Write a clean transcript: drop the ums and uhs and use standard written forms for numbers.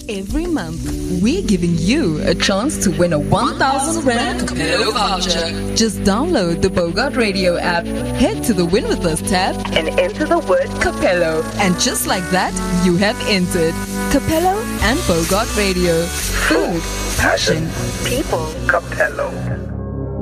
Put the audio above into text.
Every month, we're giving you a chance to win a 1,000 Rand Capello voucher. Just download the Bogart Radio app, head to the Win With Us tab, and enter the word Capello. And just like that, you have entered. Capello and Bogart Radio. Food, passion, people, Capello.